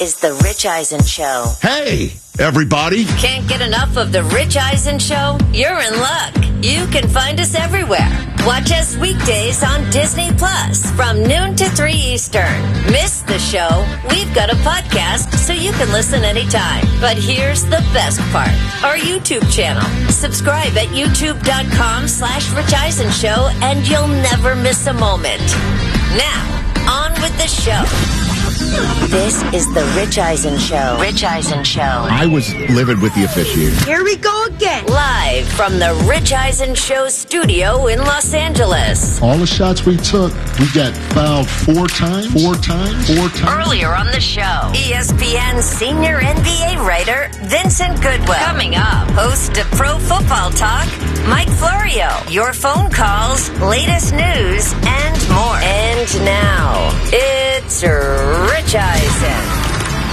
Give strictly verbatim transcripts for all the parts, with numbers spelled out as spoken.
is The Rich Eisen Show. Hey, everybody. Can't get enough of The Rich Eisen Show? You're in luck. You can find us everywhere. Watch us weekdays on Disney Plus from noon to three Eastern. Miss the show? We've got a podcast so you can listen anytime. But here's the best part. Our YouTube channel. Subscribe at youtube.com slash Rich Eisen Show and you'll never miss a moment. Now, on with the show. This is The Rich Eisen Show. Rich Eisen Show. I was livid with the officiating. Here we go again. Live from the Rich Eisen Show studio in Los Angeles. All the shots we took, we got fouled four times, four times, four times. Earlier on the show, E S P N senior N B A writer Vincent Goodwill. Coming up, host of Pro Football Talk, Mike Florio. Your phone calls, latest news, and more. And now, it's Rich Eisen.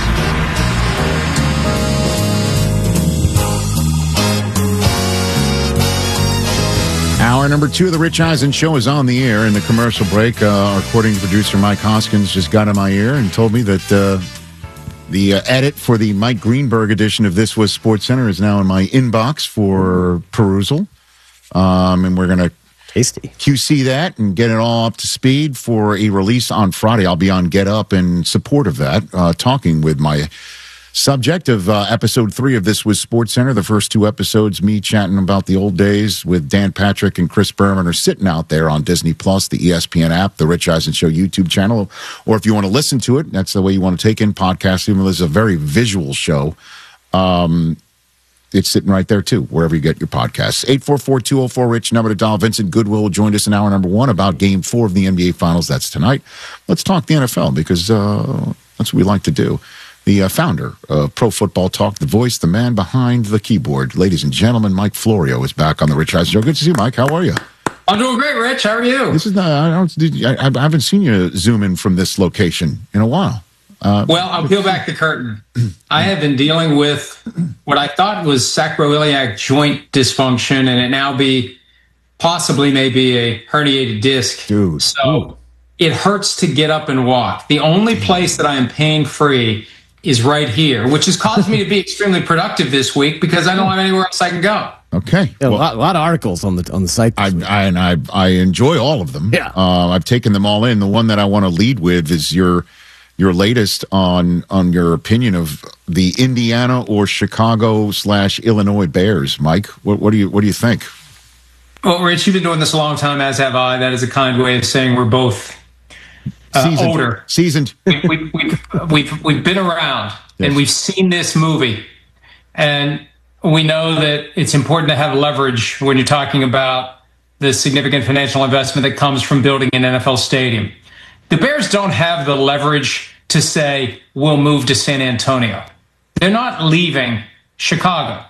Hour number two of the Rich Eisen Show is on the air. In the commercial break, uh, our recording producer Mike Hoskins just got in my ear and told me that uh, the uh, edit for the Mike Greenberg edition of This Was Sports Center is now in my inbox for perusal. Um, and we're going to Tasty. Q C that and get it all up to speed for a release on Friday. I'll be on Get Up in support of that, uh, talking with my subject of uh, episode three of This Was Sports Center. The first two episodes, me chatting about the old days with Dan Patrick and Chris Berman, are sitting out there on Disney Plus, the E S P N app, the Rich Eisen Show YouTube channel. Or if you want to listen to it, that's the way you want to take in podcasts, even though it's a very visual show. Um, It's sitting right there, too, wherever you get your podcasts. eight four four, two oh four, RICH, number to dial. Vincent Goodwill will join us in hour number one about game four of the N B A Finals. That's tonight. Let's talk the N F L because uh, that's what we like to do. The uh, founder of Pro Football Talk, the voice, the man behind the keyboard. Ladies and gentlemen, Mike Florio is back on the Rich Eisen Show. Good to see you, Mike. How are you? I'm doing great, Rich. How are you? This is not, I, don't, I, I haven't seen you zoom in from this location in a while. Uh, well, I'll peel back the curtain. I have been dealing with what I thought was sacroiliac joint dysfunction, and it now be possibly maybe a herniated disc. Dude. So Ooh. It hurts to get up and walk. The only place that I am pain-free is right here, which has caused me to be extremely productive this week because I don't have anywhere else I can go. Okay. Yeah, well, a, lot, a lot of articles on the on the site. I, I and I I enjoy all of them. Yeah. Uh, I've taken them all in. The one that I want to lead with is your your latest on on your opinion of the Indiana or Chicago slash Illinois Bears. Mike, what, what do you what do you think? Well, Rich, you've been doing this a long time, as have I. That is a kind way of saying we're both uh, Seasoned. older. Seasoned. we, we, we've, we've, we've been around, yes. and we've seen this movie. And we know that it's important to have leverage when you're talking about the significant financial investment that comes from building an N F L stadium. The Bears don't have the leverage to say, we'll move to San Antonio. They're not leaving Chicago.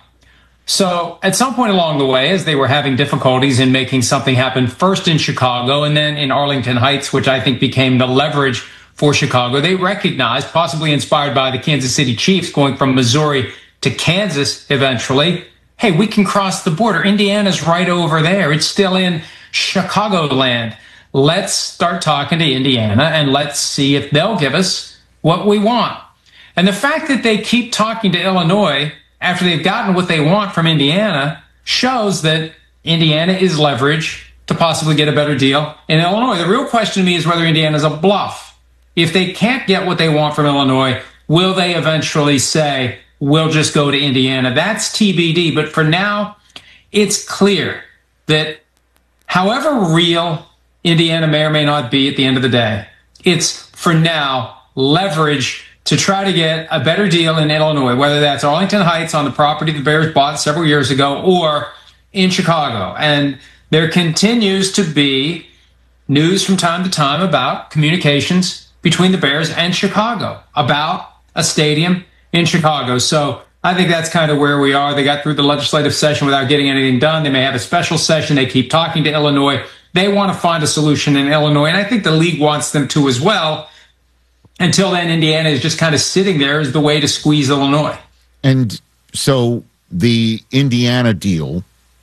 So at some point along the way, as they were having difficulties in making something happen, first in Chicago and then in Arlington Heights, which I think became the leverage for Chicago, they recognized, possibly inspired by the Kansas City Chiefs going from Missouri to Kansas eventually, hey, we can cross the border. Indiana's right over there. It's still in Chicagoland. Let's start talking to Indiana and let's see if they'll give us what we want. And the fact that they keep talking to Illinois after they've gotten what they want from Indiana shows that Indiana is leverage to possibly get a better deal in Illinois. The real question to me is whether Indiana's a bluff. If they can't get what they want from Illinois, will they eventually say, we'll just go to Indiana? That's T B D. But for now, it's clear that however real Indiana may or may not be at the end of the day, it's, for now, leverage to try to get a better deal in Illinois, whether that's Arlington Heights on the property the Bears bought several years ago or in Chicago. And there continues to be news from time to time about communications between the Bears and Chicago about a stadium in Chicago. So I think that's kind of where we are. They got through the legislative session without getting anything done. They may have a special session. They keep talking to Illinois. They want to find a solution in Illinois, and I think the league wants them to as well. Until then, Indiana is just kind of sitting there as the way to squeeze Illinois. And so the Indiana deal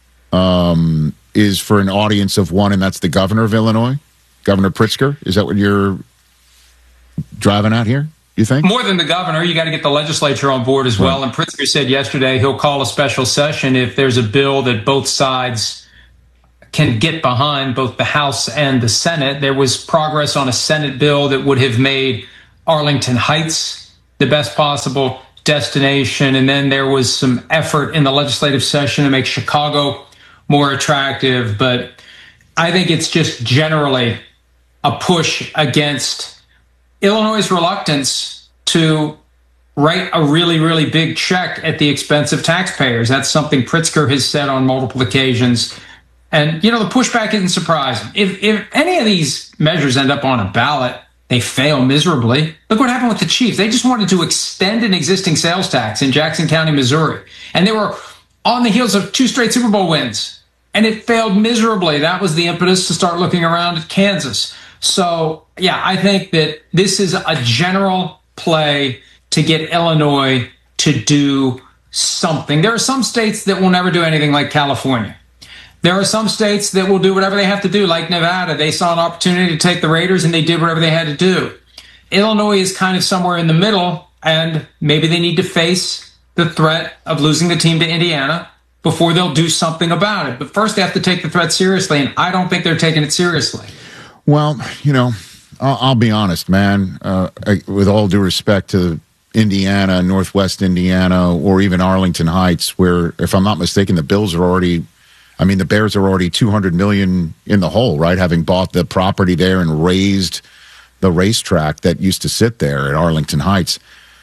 um, is for an audience of one, and that's the governor of Illinois, Governor Pritzker. Is that what you're driving at here? you think? More than the governor. You got to get the legislature on board as well. Right. And Pritzker said yesterday he'll call a special session if there's a bill that both sides can get behind, both the House and the Senate. There was progress on a Senate bill that would have made Arlington Heights the best possible destination. And then there was some effort in the legislative session to make Chicago more attractive. But I think it's just generally a push against Illinois' reluctance to write a really, really big check at the expense of taxpayers. That's something Pritzker has said on multiple occasions. And, you know, the pushback isn't surprising. If, if any of these measures end up on a ballot, they fail miserably. Look what happened with the Chiefs. They just wanted to extend an existing sales tax in Jackson County, Missouri. And they were on the heels of two straight Super Bowl wins. And it failed miserably. That was the impetus to start looking around at Kansas. So, yeah, I think that this is a general play to get Illinois to do something. There are some states that will never do anything like California. There are some states that will do whatever they have to do, like Nevada. They saw an opportunity to take the Raiders, and they did whatever they had to do. Illinois is kind of somewhere in the middle, and maybe they need to face the threat of losing the team to Indiana before they'll do something about it. But first, they have to take the threat seriously, and I don't think they're taking it seriously. Well, you know, I'll, I'll be honest, man, uh, I, with all due respect to Indiana, Northwest Indiana, or even Arlington Heights, where, if I'm not mistaken, the Bills are already, I mean, the Bears are already two hundred million dollars in the hole, right? Having bought the property there and raised the racetrack that used to sit there at Arlington Heights.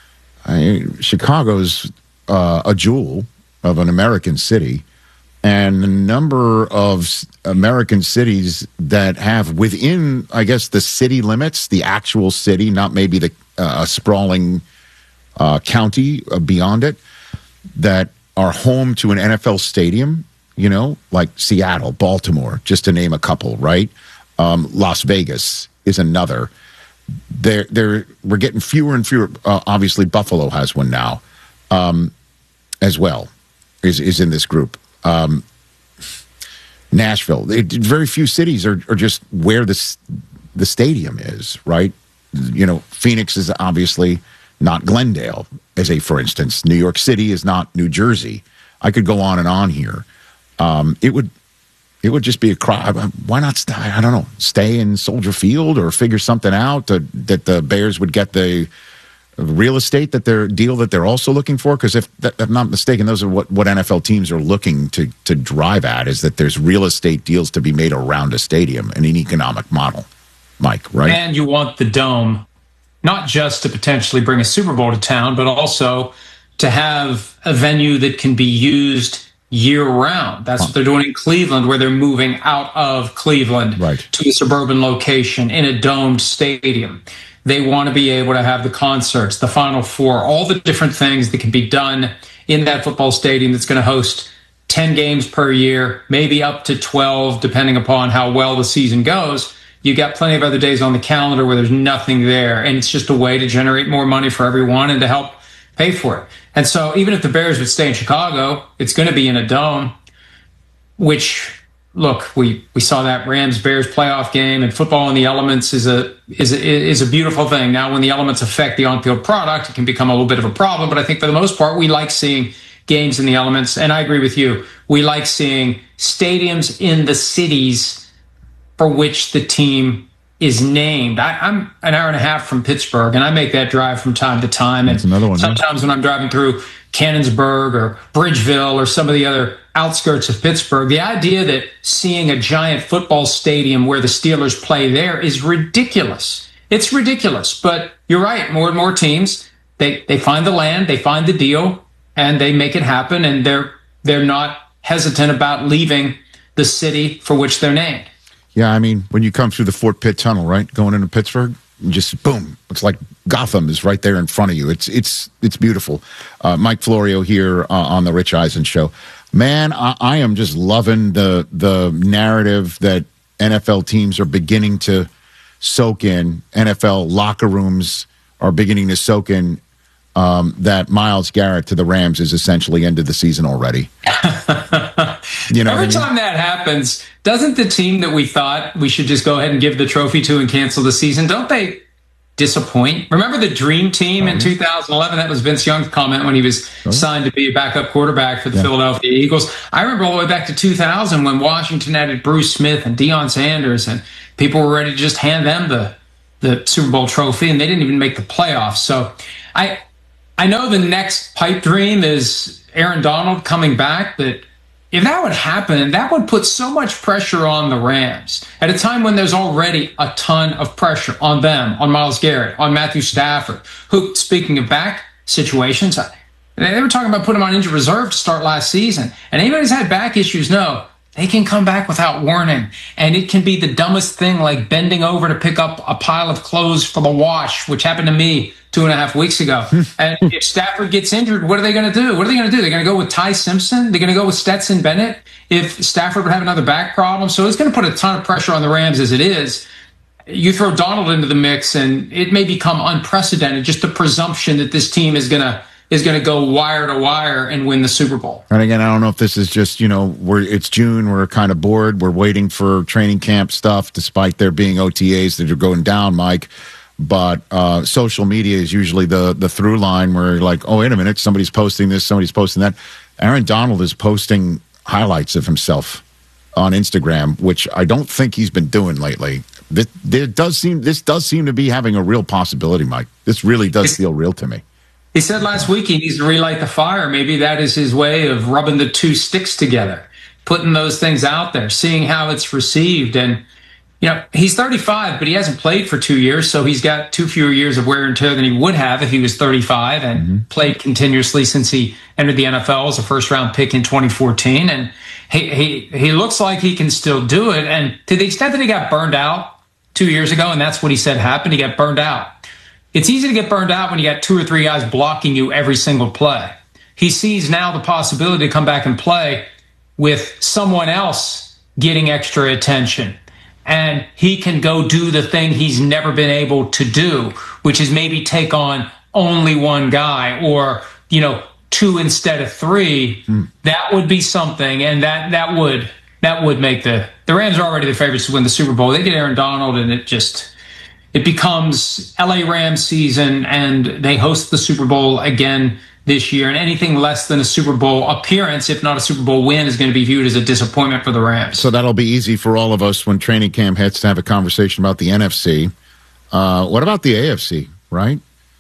I, Chicago's uh, a jewel of an American city. And the number of American cities that have within, I guess, the city limits, the actual city, not maybe the uh, sprawling uh, county beyond it, that are home to an N F L stadium, you know, like Seattle, Baltimore, just to name a couple, right? Um, Las Vegas is another. They're, they're, we're getting fewer and fewer. Uh, obviously, Buffalo has one now um, as well, is, is in this group. Um, Nashville, it, very few cities are, are just where the, the stadium is, right? You know, Phoenix is obviously not Glendale, as a, for instance. New York City is not New Jersey. I could go on and on here. Um, it would, it would just be a cry. Why not stay? I don't know, stay in Soldier Field or figure something out to, that the Bears would get the real estate that they're deal that they're also looking for, because if, if I'm not mistaken, those are what, what N F L teams are looking to to drive at, is that there's real estate deals to be made around a stadium and an economic model, Mike, right? And you want the Dome not just to potentially bring a Super Bowl to town, but also to have a venue that can be used year round. That's what they're doing in Cleveland, where they're moving out of Cleveland right. to a suburban location in a domed stadium. They want to be able to have the concerts, the Final Four, all the different things that can be done in that football stadium that's going to host ten games per year, maybe up to twelve, depending upon how well the season goes. You got plenty of other days on the calendar where there's nothing there, and it's just a way to generate more money for everyone and to help pay for it. And so even if the Bears would stay in Chicago, it's going to be in a dome, which... Look, we, we saw that Rams-Bears playoff game, and football in the elements is a is a, is a beautiful thing. Now, when the elements affect the on-field product, it can become a little bit of a problem. But I think for the most part, we like seeing games in the elements. And I agree with you. We like seeing stadiums in the cities for which the team is named. I, I'm an hour and a half from Pittsburgh, and I make that drive from time to time. That's and another one. Sometimes yeah. when I'm driving through Cannonsburg or Bridgeville or some of the other outskirts of Pittsburgh, the idea that seeing a giant football stadium where the Steelers play there is ridiculous. It's ridiculous. But you're right. More and more teams, they, they find the land, they find the deal, and they make it happen. And they're they're not hesitant about leaving the city for which they're named. Yeah, I mean, when you come through the Fort Pitt Tunnel, right, going into Pittsburgh, just boom, it's like Gotham is right there in front of you. It's it's it's beautiful. Uh, Mike Florio here uh, on the Rich Eisen Show. Man, I, I am just loving the the narrative that N F L teams are beginning to soak in. N F L locker rooms are beginning to soak in um, that Myles Garrett to the Rams is essentially ended the season already. You know, every I mean? time that happens, doesn't the team that we thought we should just go ahead and give the trophy to and cancel the season, don't they disappoint? Remember the dream team in two thousand eleven? That was Vince Young's comment when he was oh. signed to be a backup quarterback for the yeah. Philadelphia Eagles. I remember all the way back to two thousand when Washington added Bruce Smith and Deion Sanders, and people were ready to just hand them the, the Super Bowl trophy, and they didn't even make the playoffs. So I I know the next pipe dream is Aaron Donald coming back, but if that would happen, that would put so much pressure on the Rams at a time when there's already a ton of pressure on them, on Myles Garrett, on Matthew Stafford, who, speaking of back situations, they were talking about putting him on injured reserve to start last season. And anybody who's had back issues know they can come back without warning. And it can be the dumbest thing, like bending over to pick up a pile of clothes for the wash, which happened to me two and a half weeks ago. And if Stafford gets injured, what are they going to do? What are they going to do? They're going to go with Ty Simpson? They're going to go with Stetson Bennett if Stafford would have another back problem? So it's going to put a ton of pressure on the Rams as it is. You throw Donald into the mix, and it may become unprecedented, just the presumption that this team is going to is going to go wire to wire and win the Super Bowl. And again, I don't know if this is just, you know, we're it's June, we're kind of bored, we're waiting for training camp stuff, despite there being O T As that are going down, Mike. But uh, social media is usually the the through line where you're like, oh, wait a minute, somebody's posting this, somebody's posting that. Aaron Donald is posting highlights of himself on Instagram, which I don't think he's been doing lately. This, there does seem this does seem to be having a real possibility, Mike. This really does it's, feel real to me. He said last week he needs to relight the fire. Maybe that is his way of rubbing the two sticks together, putting those things out there, seeing how it's received. And you know, he's thirty-five, but he hasn't played for two years, so he's got two fewer years of wear and tear than he would have if he was thirty-five and mm-hmm. played continuously since he entered the N F L as a first-round pick in twenty fourteen. And he, he he looks like he can still do it. And to the extent that he got burned out two years ago, and that's what he said happened, he got burned out. It's easy to get burned out when you got two or three guys blocking you every single play. He sees now the possibility to come back and play with someone else getting extra attention. And he can go do the thing he's never been able to do, which is maybe take on only one guy or, you know, two instead of three. Mm. That would be something. And that, that would, that would make the, the Rams are already the favorites to win the Super Bowl. They get Aaron Donald and it just, it becomes L A Rams season and they host the Super Bowl again this year, and anything less than a Super Bowl appearance, if not a Super Bowl win, is going to be viewed as a disappointment for the Rams. So that'll be easy for all of us when training camp hits to have a conversation about the N F C. Uh, what about the A F C, right?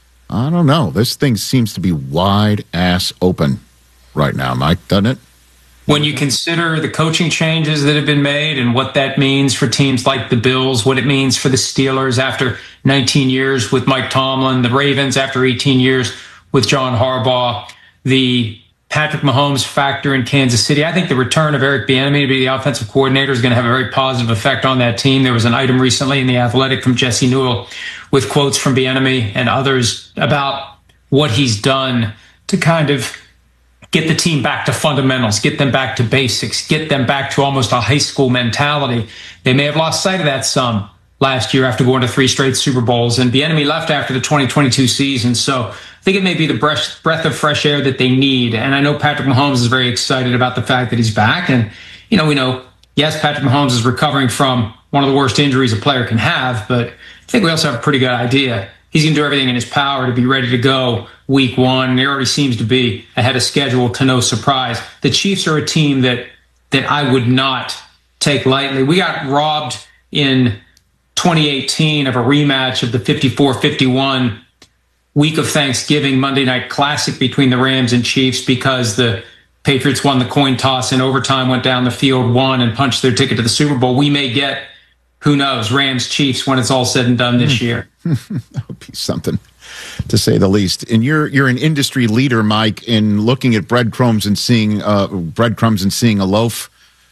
I don't know. This thing seems to be wide ass open right now, Mike, doesn't it? When you consider the coaching changes that have been made and what that means for teams like the Bills, what it means for the Steelers after nineteen years with Mike Tomlin, the Ravens after eighteen years with John Harbaugh, the Patrick Mahomes factor in Kansas City. I think the return of Eric Bieniemy to be the offensive coordinator is going to have a very positive effect on that team. There was an item recently in The Athletic from Jesse Newell with quotes from Bieniemy and others about what he's done to kind of get the team back to fundamentals, get them back to basics, get them back to almost a high school mentality. They may have lost sight of that some last year after going to three straight Super Bowls, and Bieniemy left after the twenty twenty-two season. So I think it may be the breath, breath of fresh air that they need. And I know Patrick Mahomes is very excited about the fact that he's back. And, you know, we know, yes, Patrick Mahomes is recovering from one of the worst injuries a player can have, but I think we also have a pretty good idea. He's going to do everything in his power to be ready to go week one. And he already seems to be ahead of schedule to no surprise. The Chiefs are a team that that I would not take lightly. We got robbed in twenty eighteen of a rematch of the fifty-four fifty-one week of Thanksgiving Monday Night Classic between the Rams and Chiefs because the Patriots won the coin toss in overtime, went down the field, won, and punched their ticket to the Super Bowl. We may get, who knows, Rams Chiefs when it's all said and done this year. That would be something, to say the least. And you're you're an industry leader, Mike, in looking at breadcrumbs and seeing uh, breadcrumbs and seeing a loaf.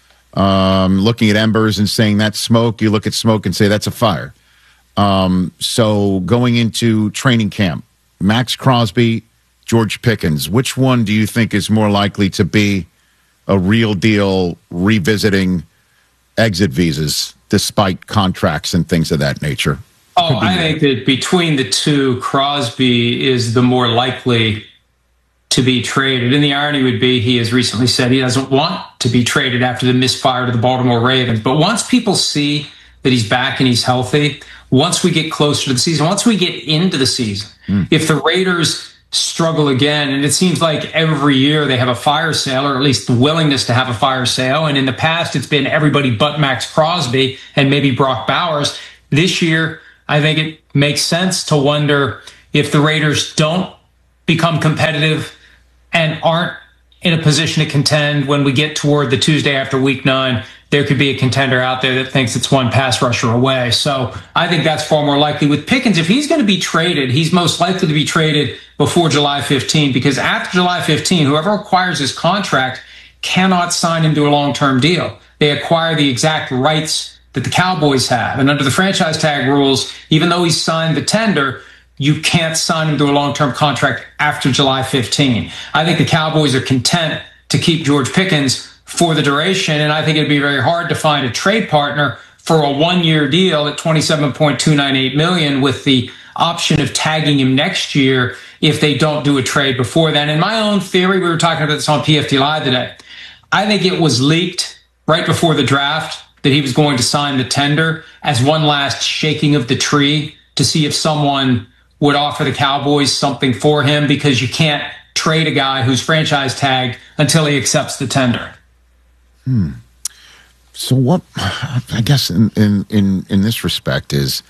Um, looking at embers and saying that's smoke. You look at smoke and say that's a fire. Um, so going into training camp, Max Crosby, George Pickens, which one do you think is more likely to be a real deal revisiting exit visas despite contracts and things of that nature? Oh, I think that between the two, Crosby is the more likely to be traded. And the irony would be he has recently said he doesn't want to be traded after the misfire to the Baltimore Ravens. But once people see that he's back and he's healthy, once we get closer to the season, once we get into the season, mm. if the Raiders struggle again, and it seems like every year they have a fire sale, or at least the willingness to have a fire sale, and in the past it's been everybody but Max Crosby and maybe Brock Bowers. This year, I think it makes sense to wonder if the Raiders don't become competitive and aren't in a position to contend when we get toward the Tuesday after week nine. There could be a contender out there that thinks it's one pass rusher away. So I think that's far more likely. With Pickens, if he's going to be traded, he's most likely to be traded before July fifteenth, because after July fifteenth, whoever acquires his contract cannot sign him to a long-term deal. They acquire the exact rights that the Cowboys have. And under the franchise tag rules, even though he's signed the tender, you can't sign him to a long-term contract after July fifteenth. I think the Cowboys are content to keep George Pickens for the duration, and I think it'd be very hard to find a trade partner for a one-year deal at twenty-seven point two nine eight million dollars with the option of tagging him next year if they don't do a trade before then. In my own theory, we were talking about this on P F T Live today, I think it was leaked right before the draft that he was going to sign the tender as one last shaking of the tree to see if someone would offer the Cowboys something for him, because you can't trade a guy who's franchise tagged until he accepts the tender. Hmm. So what, I guess in, in, in, in this respect is,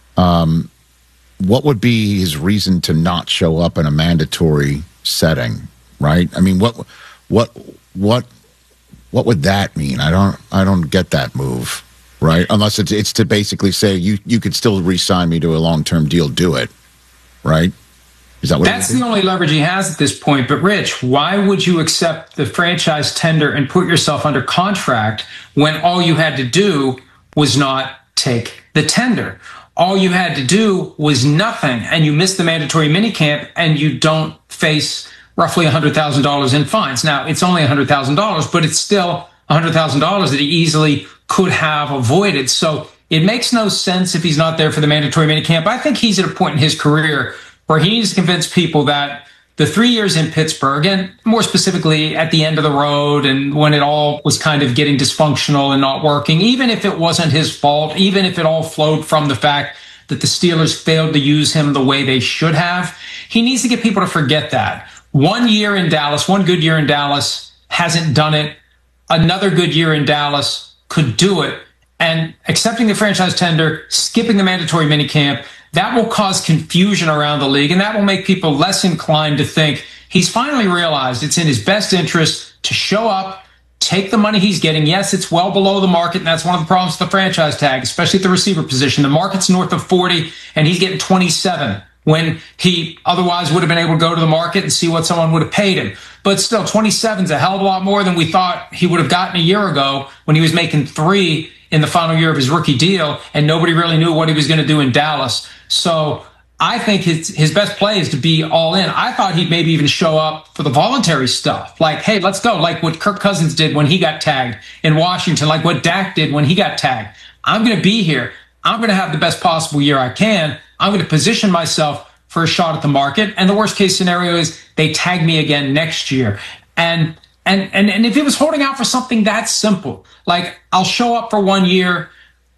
um, what would be his reason to not show up in a mandatory setting, right? I mean, what, what, what, what would that mean? I don't, I don't get that move, right? Unless it's, it's to basically say you, you could still re-sign me to a long-term deal, do it, right? Is that what That's the only leverage he has at this point. But Rich, why would you accept the franchise tender and put yourself under contract when all you had to do was not take the tender? All you had to do was nothing, and you missed the mandatory minicamp, and you don't face roughly one hundred thousand dollars in fines. Now, it's only one hundred thousand dollars, but it's still one hundred thousand dollars that he easily could have avoided. So it makes no sense if he's not there for the mandatory minicamp. I think he's at a point in his career where he needs to convince people that the three years in Pittsburgh, and more specifically at the end of the road and when it all was kind of getting dysfunctional and not working, even if it wasn't his fault, even if it all flowed from the fact that the Steelers failed to use him the way they should have, he needs to get people to forget that. One year in Dallas, one good year in Dallas, hasn't done it. Another good year in Dallas could do it. And accepting the franchise tender, skipping the mandatory minicamp, that will cause confusion around the league, and that will make people less inclined to think he's finally realized it's in his best interest to show up, take the money he's getting. Yes, it's well below the market, and that's one of the problems with the franchise tag, especially at the receiver position. The market's north of forty, and he's getting twenty-seven when he otherwise would have been able to go to the market and see what someone would have paid him. But still, twenty-seven is a hell of a lot more than we thought he would have gotten a year ago when he was making three in the final year of his rookie deal, and nobody really knew what he was going to do in Dallas. So I think his his best play is to be all in. I thought he'd maybe even show up for the voluntary stuff. Like, hey, let's go. Like what Kirk Cousins did when he got tagged in Washington, like what Dak did when he got tagged. I'm going to be here. I'm going to have the best possible year I can. I'm going to position myself for a shot at the market. And the worst case scenario is they tag me again next year. And And, and and if he was holding out for something that simple, like I'll show up for one year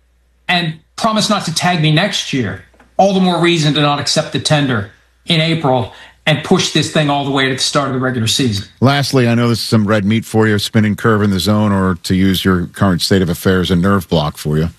and promise not to tag me next year, all the more reason to not accept the tender in April and push this thing all the way to the start of the regular season. Lastly, I know this is some red meat for you, spinning curve in the zone, or to use your current state of affairs, a nerve block for you.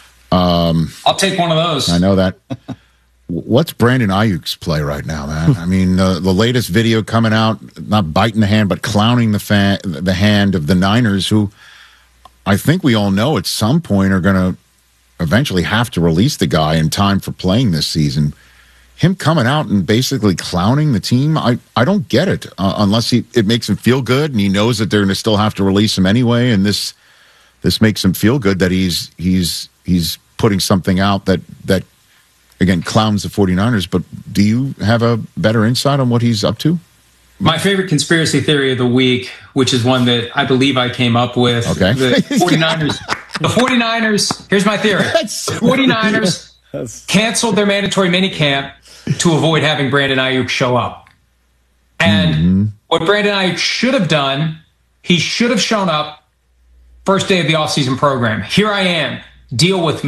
Um, I'll take one of those. I know that. What's Brandon Ayuk's play right now, man? I mean, uh, the latest video coming out, not biting the hand, but clowning the fan, the hand of the Niners, who I think we all know at some point are going to eventually have to release the guy in time for playing this season. Him coming out and basically clowning the team, I, I don't get it, uh, unless he, it makes him feel good and he knows that they're going to still have to release him anyway, and this this makes him feel good that he's he's he's putting something out that that again, clowns the 49ers, but do you have a better insight on what he's up to? My favorite conspiracy theory of the week, which is one that I believe I came up with. Okay. The 49ers, the 49ers, here's my theory. The 49ers canceled their mandatory minicamp to avoid having Brandon Ayuk show up. And mm-hmm. what Brandon Ayuk should have done, he should have shown up first day of the offseason program. Here I am. Deal with me.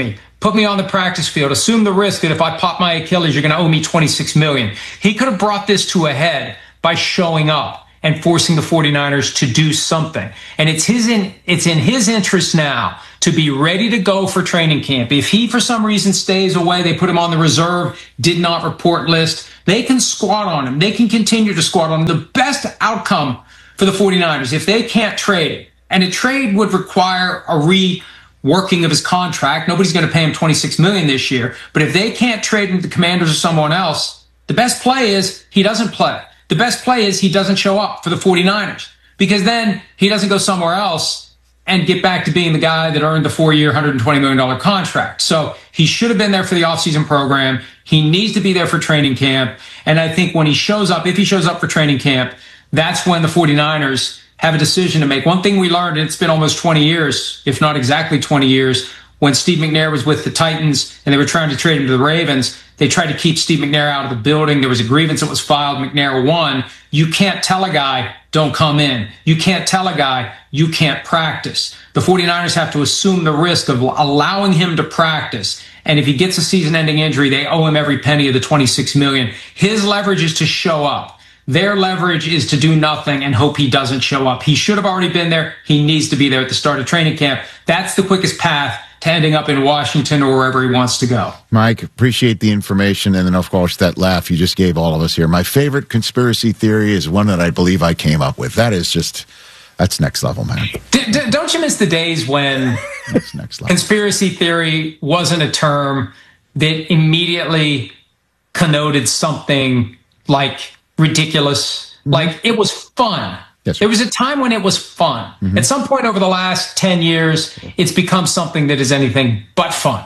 put me on the practice field, assume the risk that if I pop my Achilles, you're going to owe me twenty-six million dollars. He could have brought this to a head by showing up and forcing the 49ers to do something. And it's his in, it's in his interest now to be ready to go for training camp. If he, for some reason, stays away, they put him on the reserve, did not report list, they can squat on him. They can continue to squat on him. The best outcome for the 49ers, if they can't trade, and a trade would require a reworking of his contract. Nobody's going to pay him twenty-six million dollars this year. But if they can't trade him to the Commanders or someone else, the best play is he doesn't play. The best play is he doesn't show up for the 49ers, because then he doesn't go somewhere else and get back to being the guy that earned the four-year, one hundred twenty million dollars contract. So he should have been there for the offseason program. He needs to be there for training camp. And I think when he shows up, if he shows up for training camp, that's when the 49ers have a decision to make. One thing we learned, and it's been almost twenty years, if not exactly twenty years, when Steve McNair was with the Titans and they were trying to trade him to the Ravens, they tried to keep Steve McNair out of the building. There was a grievance that was filed. McNair won. You can't tell a guy, don't come in. You can't tell a guy, you can't practice. The 49ers have to assume the risk of allowing him to practice. And if he gets a season-ending injury, they owe him every penny of the twenty-six million dollars. His leverage is to show up. Their leverage is to do nothing and hope he doesn't show up. He should have already been there. He needs to be there at the start of training camp. That's the quickest path to ending up in Washington or wherever he wants to go. Mike, appreciate the information. And then, of course, that laugh you just gave all of us here. My favorite conspiracy theory is one that I believe I came up with. That is just, that's next level, man. D- d- don't you miss the days when that's next level. Conspiracy theory wasn't a term that immediately connoted something like ridiculous? Mm-hmm. Like, it was fun. Yes, there was a time when it was fun. Mm-hmm. At some point over the last ten years, it's become something that is anything but fun.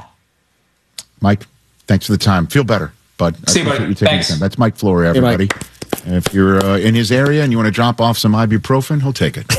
Mike, thanks for the time. Feel better, bud. See you, buddy. You thanks. Time. That's Mike Florio, everybody. Hey, and if you're uh, in his area and you want to drop off some ibuprofen, he'll take it.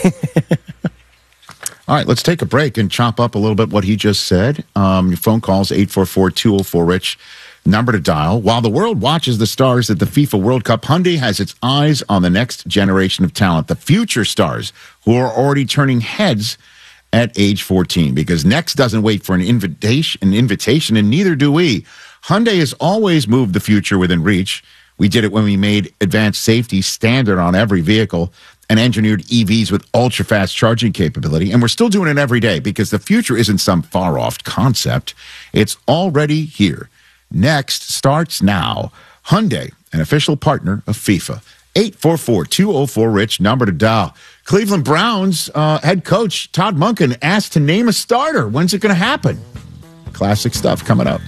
All right, let's take a break and chop up a little bit what he just said. Um, your phone calls, eight four four, two oh four, RICH. Number to dial. While the world watches the stars at the FIFA World Cup, Hyundai has its eyes on the next generation of talent, the future stars who are already turning heads at age fourteen, because next doesn't wait for an invitation, an invitation, and neither do we. Hyundai has always moved the future within reach. We did it when we made advanced safety standard on every vehicle and engineered E Vs with ultra-fast charging capability, and we're still doing it every day because the future isn't some far-off concept. It's already here. Next starts now. Hyundai, an official partner of FIFA. eight four four, two oh four, RICH, number to dial. Cleveland Browns uh, head coach Todd Monken asked to name a starter. When's it going to happen? Classic stuff coming up.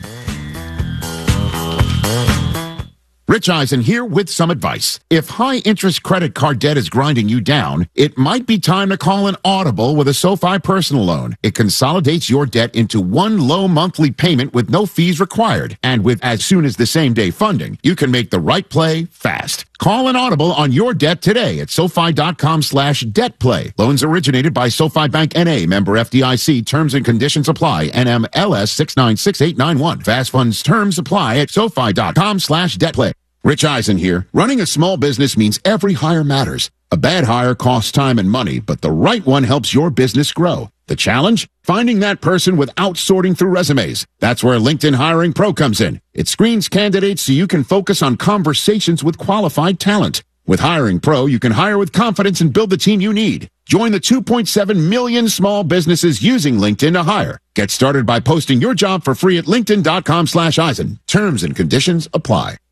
Rich Eisen here with some advice. If high-interest credit card debt is grinding you down, it might be time to call an Audible with a SoFi personal loan. It consolidates your debt into one low monthly payment with no fees required. And with as soon as the same-day funding, you can make the right play fast. Call an Audible on your debt today at SoFi.com slash debt play. Loans originated by SoFi Bank N A, member F D I C. Terms and conditions apply. N M L S six nine six eight nine one. Fast funds terms apply at SoFi.com slash debt play. Rich Eisen here. Running a small business means every hire matters. A bad hire costs time and money, but the right one helps your business grow. The challenge? Finding that person without sorting through resumes. That's where LinkedIn Hiring Pro comes in. It screens candidates so you can focus on conversations with qualified talent. With Hiring Pro, you can hire with confidence and build the team you need. Join the two point seven million small businesses using LinkedIn to hire. Get started by posting your job for free at linkedin.com slash Eisen. Terms and conditions apply.